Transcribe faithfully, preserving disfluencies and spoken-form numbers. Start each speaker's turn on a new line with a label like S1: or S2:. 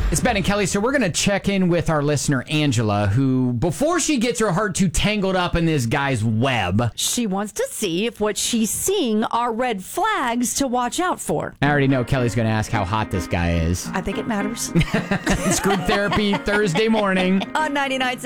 S1: It's Ben and Kelly, so we're going to check in with our listener, Angela, who, before she gets her heart too tangled up in this guy's web,
S2: she wants to see if what she's seeing are red flags to watch out for.
S1: I already know Kelly's going to ask how hot this guy is.
S2: I think it matters.
S1: It's Group Therapy Thursday morning
S2: On ninety-nine point seven